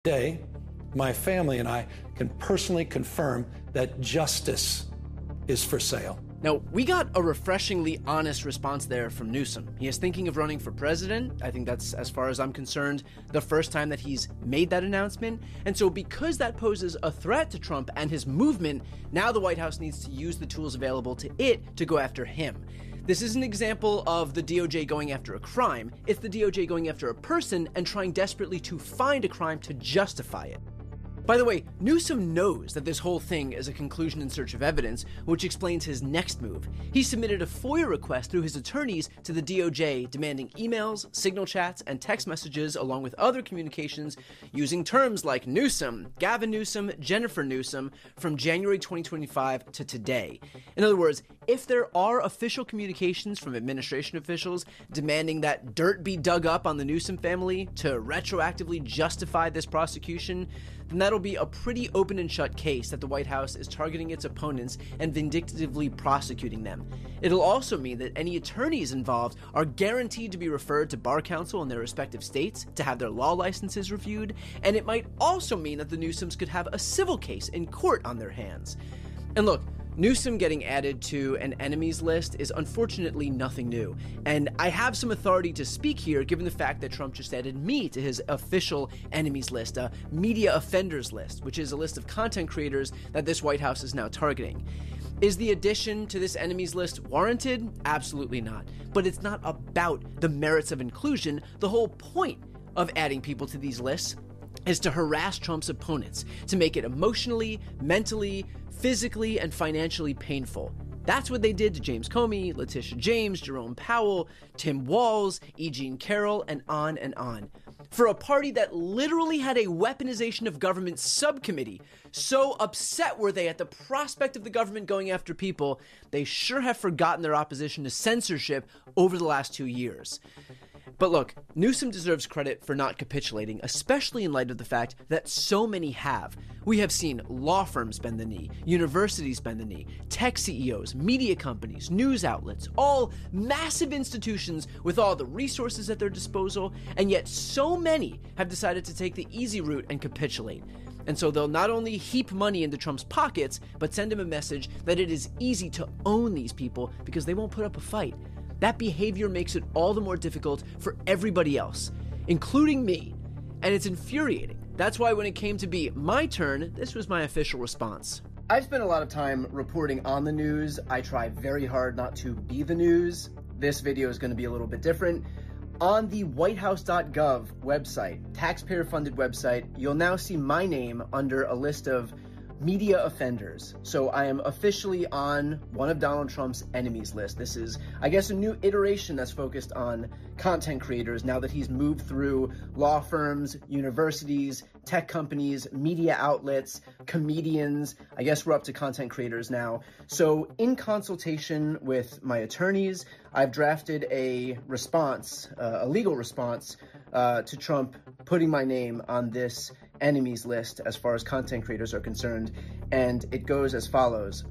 Today, my family and I can personally confirm that justice is for sale. Now, we got a refreshingly honest response there from Newsom. He is thinking of running for president. I think that's, as far as I'm concerned, the first time that he's made that announcement. And so because that poses a threat to Trump and his movement, now the White House needs to use the tools available to it to go after him. This is an example of the DOJ going after a crime. It's the DOJ going after a person and trying desperately to find a crime to justify it. By the way, Newsom knows that this whole thing is a conclusion in search of evidence, which explains his next move. He submitted a FOIA request through his attorneys to the DOJ demanding emails, signal chats, and text messages along with other communications using terms like Newsom, Gavin Newsom, Jennifer Newsom from January 2025 to today. In other words, if there are official communications from administration officials demanding that dirt be dug up on the Newsom family to retroactively justify this prosecution, then that'll be a pretty open and shut case that the White House is targeting its opponents and vindictively prosecuting them. It'll also mean that any attorneys involved are guaranteed to be referred to bar counsel in their respective states to have their law licenses reviewed, and it might also mean that the Newsoms could have a civil case in court on their hands. And look, Newsom getting added to an enemies list is unfortunately nothing new, and I have some authority to speak here given the fact that Trump just added me to his official enemies list, a media offenders list, which is a list of content creators that this White House is now targeting. Is the addition to this enemies list warranted? Absolutely not. But it's not about the merits of inclusion. The whole point of adding people to these lists is to harass Trump's opponents, to make it emotionally, mentally, physically, and financially painful. That's what they did to James Comey, Letitia James, Jerome Powell, Tim Walz, E. Jean Carroll, and on and on. For a party that literally had a weaponization of government subcommittee, so upset were they at the prospect of the government going after people, they sure have forgotten their opposition to censorship over the last 2 years. But look, Newsom deserves credit for not capitulating, especially in light of the fact that so many have. We have seen law firms bend the knee, universities bend the knee, tech CEOs, media companies, news outlets, all massive institutions with all the resources at their disposal, and yet so many have decided to take the easy route and capitulate. And so they'll not only heap money into Trump's pockets, but send him a message that it is easy to own these people because they won't put up a fight. That behavior makes it all the more difficult for everybody else, including me, and it's infuriating. That's why when it came to be my turn, this was my official response. I've spent a lot of time reporting on the news. I try very hard not to be the news. This video is going to be a little bit different. On the whitehouse.gov website, taxpayer-funded website, you'll now see my name under a list of media offenders. So I am officially on one of Donald Trump's enemies list. This is, I guess, a new iteration that's focused on content creators now that he's moved through law firms, universities, tech companies, media outlets, comedians. I guess we're up to content creators now. So in consultation with my attorneys, I've drafted a response, a legal response to Trump putting my name on this enemies list as far as content creators are concerned, and it goes as follows.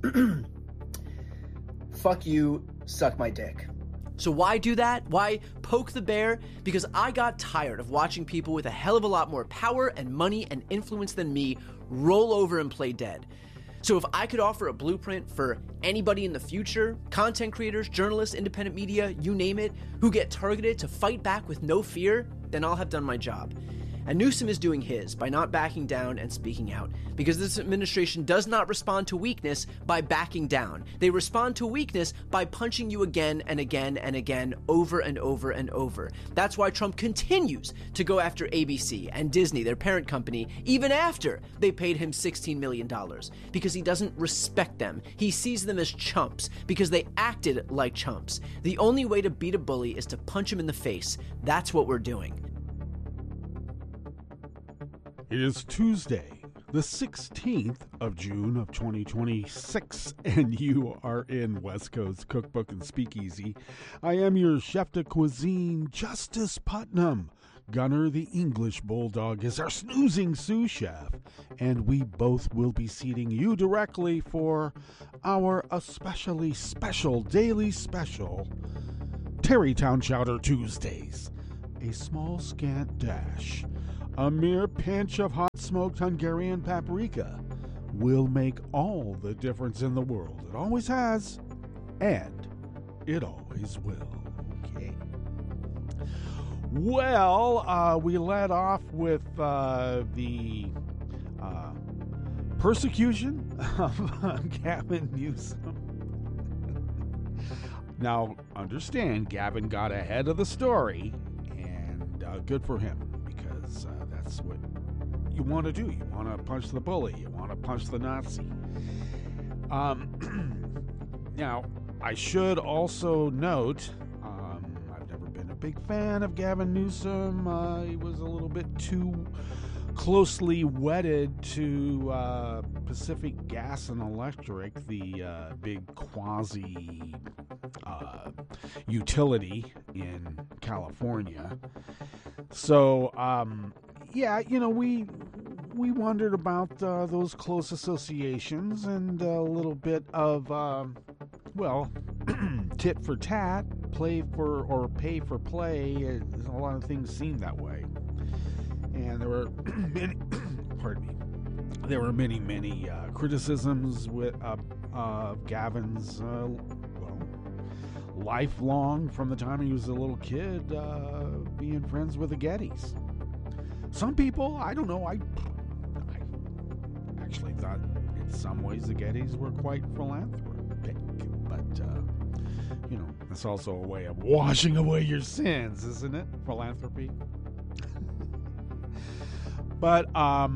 Fuck you, suck my dick. So why do that? Why poke the bear? Because I got tired of watching people with a hell of a lot more power and money and influence than me roll over and play dead. So if I could offer a blueprint for anybody in the future, content creators, journalists, independent media, you name it, who get targeted to fight back with no fear, then I'll have done my job. And Newsom is doing his by not backing down and speaking out, because this administration does not respond to weakness by backing down. They respond to weakness by punching you again and again and again, over and over and over. That's why Trump continues to go after ABC and Disney, their parent company, even after they paid him $16 million, because he doesn't respect them. He sees them as chumps because they acted like chumps. The only way to beat a bully is to punch him in the face. That's what we're doing. It is Tuesday, the 16th of June of 2026, and you are in West Coast Cookbook and Speakeasy. I am your chef de cuisine, Justice Putnam. Gunner, the English bulldog, is our snoozing sous chef, and we both will be seating you directly for our especially special daily special, Tarrytown Chowder Tuesdays, a small scant dash A mere pinch of hot-smoked Hungarian paprika will make all the difference in the world. It always has, and it always will. Okay. Well, we led off with the persecution of Gavin Newsom. Now, understand, Gavin got ahead of the story, and good for him, because that's what you want to do. You want to punch the bully. You want to punch the Nazi. Now, I should also note, I've never been a big fan of Gavin Newsom. He was a little bit too closely wedded to Pacific Gas and Electric, the big quasi utility in California. So, yeah, you know, we wondered about those close associations and a little bit of, well, tit for tat, play for or pay for play. A lot of things seem that way. And there were many, pardon me, there were many criticisms with Gavin's, lifelong, from the time he was a little kid, being friends with the Gettys. Some people, I don't know, I actually thought in some ways the Gettys were quite philanthropic, but, you know, that's also a way of washing away your sins, isn't it? Philanthropy. But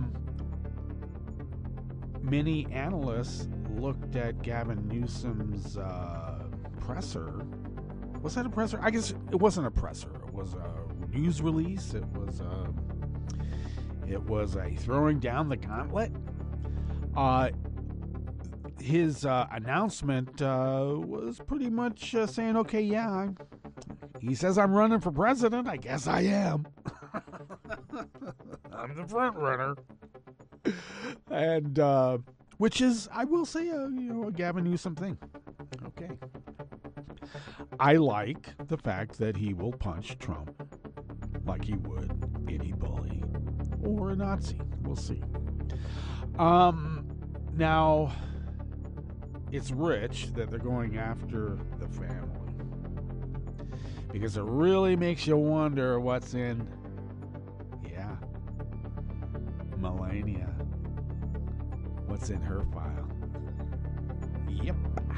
many analysts looked at Gavin Newsom's presser. Was that a presser? I guess it wasn't a presser. It was a news release. It was a throwing down the gauntlet. His announcement was pretty much saying, okay, yeah, he says I'm running for president. I guess I am. I'm the front runner. And, which is, I will say, a Gavin Newsom thing. Okay. I like the fact that he will punch Trump like he would any bully or a Nazi. We'll see. Now, it's rich that they're going after the family, because it really makes you wonder what's in, Melania. What's in her file? Yep.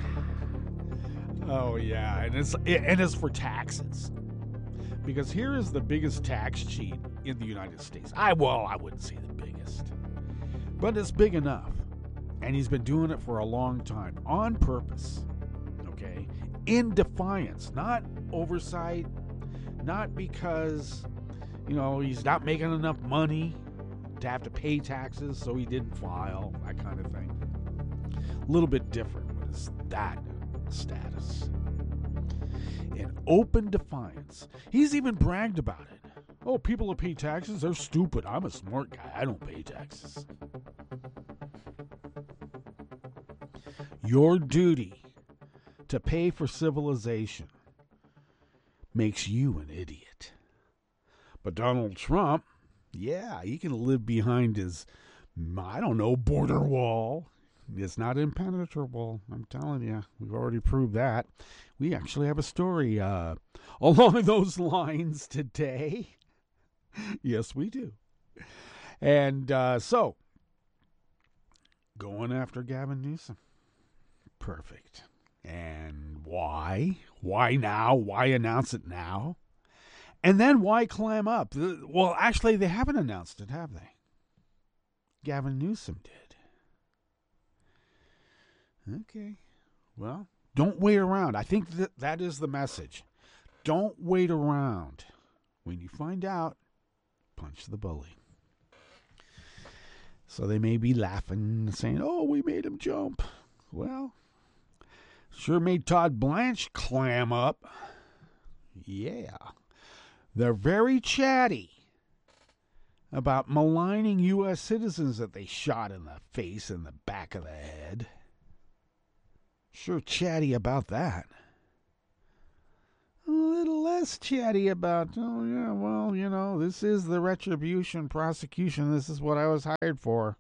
Oh yeah, and it's for taxes. Because here is the biggest tax cheat in the United States. I wouldn't say the biggest, but it's big enough. And he's been doing it for a long time, on purpose. Okay? In defiance, not oversight, not because, he's not making enough money to have to pay taxes, so he didn't file, that kind of thing. A little bit different with that status. In open defiance. He's even bragged about it. Oh, people that pay taxes, they're stupid. I'm a smart guy. I don't pay taxes. Your duty to pay for civilization makes you an idiot. But Donald Trump, yeah, he can live behind his, border wall. It's not impenetrable. I'm telling you, we've already proved that. We actually have a story along those lines today. Yes, we do. And so, going after Gavin Newsom. Perfect. And why? Why now? Why announce it now? And then why clam up? Well, actually, they haven't announced it, have they? Gavin Newsom did. Okay. Well, don't wait around. I think that is the message. Don't wait around. When you find out, punch the bully. So they may be laughing, saying, oh, we made him jump. Well, sure made Todd Blanche clam up. Yeah. They're very chatty about maligning U.S. citizens that they shot in the face and the back of the head. Sure chatty about that. a little less chatty about, oh, yeah, well, this is the retribution prosecution. This is what I was hired for.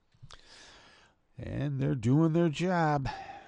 And they're doing their job.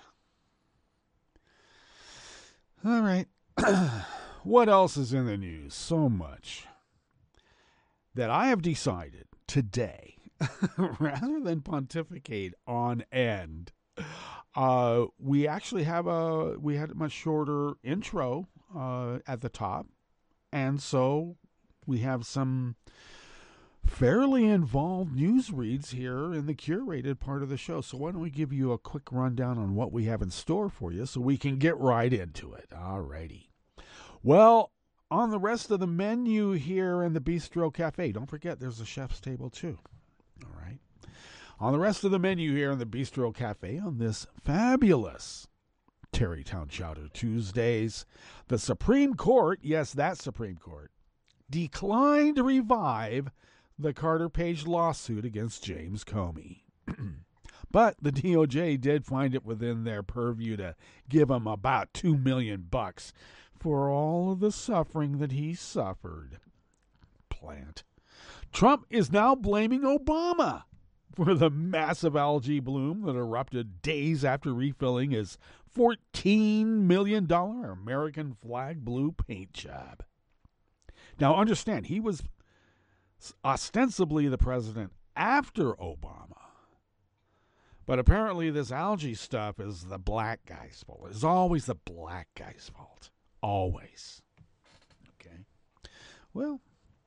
All right. What else is in the news? So much that I have decided today, rather than pontificate on end, we actually had a much shorter intro at the top, and so we have some fairly involved news reads here in the curated part of the show. So why don't we give you a quick rundown on what we have in store for you so we can get right into it. All righty. Well, on the rest of the menu here in the Bistro Cafe, don't forget there's a chef's table too. All right. On the rest of the menu here in the Bistro Cafe on this fabulous Tarrytown Chowder Tuesdays, the Supreme Court, yes, that Supreme Court, declined to revive the Carter Page lawsuit against James Comey. But the DOJ did find it within their purview to give him about $2 million for all of the suffering that he suffered. Plant. Trump is now blaming Obama for the massive algae bloom that erupted days after refilling his $14 million American flag blue paint job. Now understand, he was ostensibly the president after Obama. But apparently this algae stuff is the black guy's fault. It's always the black guy's fault. Always. Okay. Well,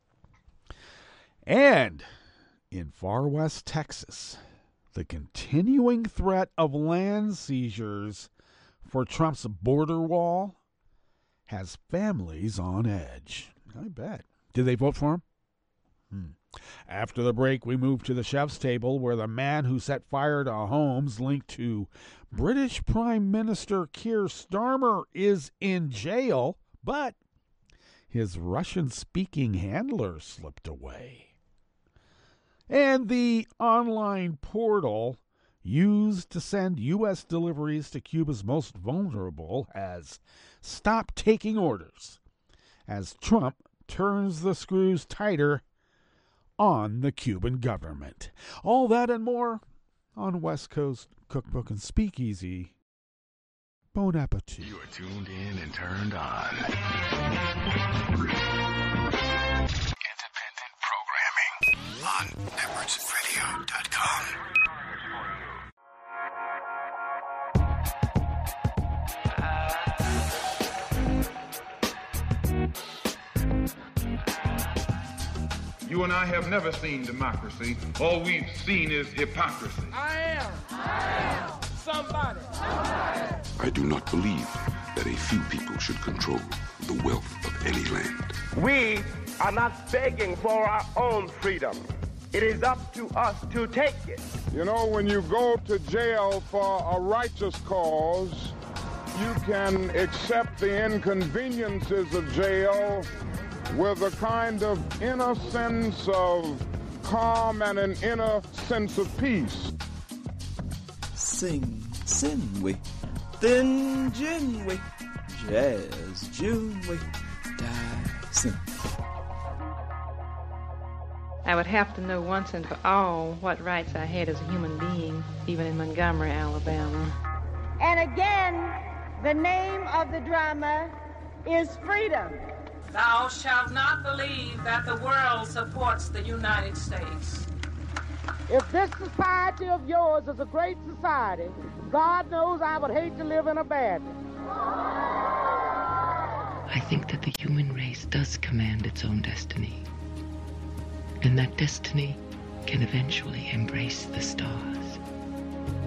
and in far west Texas, the continuing threat of land seizures for Trump's border wall has families on edge. I bet. Did they vote for him? After the break, we move to the chef's table, where the man who set fire to homes linked to British Prime Minister Keir Starmer is in jail, but his Russian-speaking handler slipped away. And the online portal used to send U.S. deliveries to Cuba's most vulnerable has stopped taking orders as Trump turns the screws tighter on the Cuban government. All that and more on West Coast Cookbook and Speakeasy. Bon appetit. You are tuned in and turned on. Independent programming on edwardsradio.com. You and I have never seen democracy. All we've seen is hypocrisy. I am somebody. I do not believe that a few people should control the wealth of any land. We are not begging for our own freedom. It is up to us to take it. You know, when you go to jail for a righteous cause, you can accept the inconveniences of jail with a kind of inner sense of calm and an inner sense of peace. Sing, sin we, thin gin we, jazz June we, Dyson. I would have to know once and for all what rights I had as a human being, even in Montgomery, Alabama. And again, the name of the drama is freedom. Thou shalt not believe that the world supports the United States. If this society of yours is a great society, God knows I would hate to live in a bad one. I think that the human race does command its own destiny. And that destiny can eventually embrace the stars.